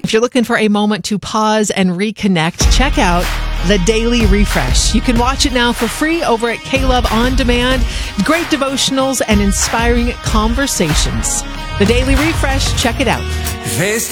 If you're looking for a moment to pause and reconnect, check out The Daily Refresh. You can watch it now for free over at K-Love On Demand. Great devotionals and inspiring conversations. The Daily Refresh, check it out.